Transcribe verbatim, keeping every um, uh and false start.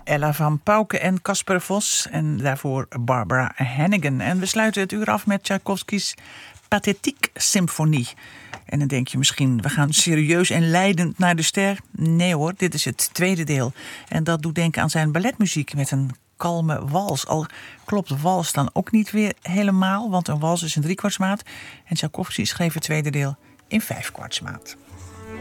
Ella van Pauken en Casper Vos en daarvoor Barbara Hannigan. En we sluiten het uur af met Tchaikovsky's Pathetique Symfonie. En dan denk je misschien, we gaan serieus en leidend naar de ster. Nee hoor, dit is het tweede deel. En dat doet denken aan zijn balletmuziek met een kalme wals. Al klopt de wals dan ook niet weer helemaal, want een wals is een driekwartsmaat. En Tchaikovsky schreef het tweede deel in vijfkwartsmaat.